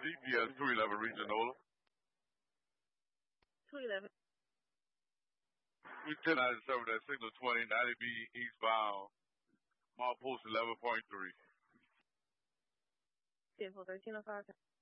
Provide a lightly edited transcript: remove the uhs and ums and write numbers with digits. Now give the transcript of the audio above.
GPS 211 Regional. 211. We 1097 at signal 20, 90B eastbound. Mile post 11.3. 10-1305.